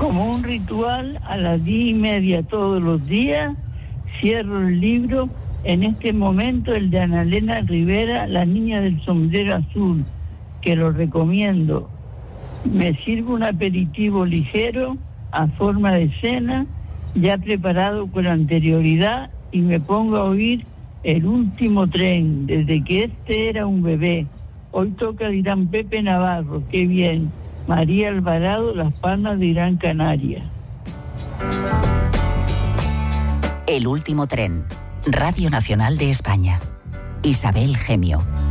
Como un ritual, a las 10:30 todos los días, cierro el libro. En este momento, el de Ana Elena Rivera, La niña del sombrero azul, que lo recomiendo. Me sirvo un aperitivo ligero, a forma de cena, ya preparado con anterioridad, y me pongo a oír El último tren, desde que este era un bebé. Hoy toca de Irán Pepe Navarro, qué bien. María Alvarado, Las Palmas de Gran Canaria. El último tren. Radio Nacional de España. Isabel Gemio.